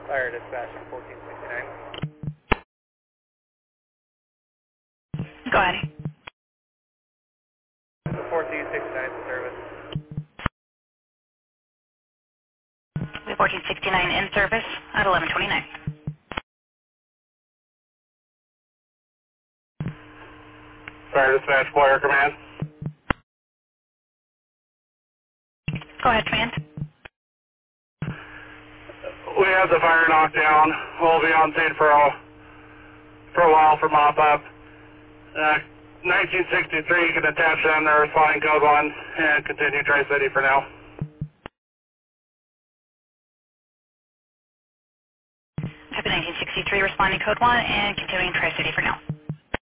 Fire dispatch on 1469. Go ahead. The 1469 service. We have 1469 in service at 1129. Fire dispatch, Flyer Command. Go ahead, command. We have the fire knocked down. We'll be on scene for a while for mop-up. 1963, you can attach them. They're responding code 1 and continue Tri-City for now. Copy 1963 responding code 1 and continuing Tri-City for now.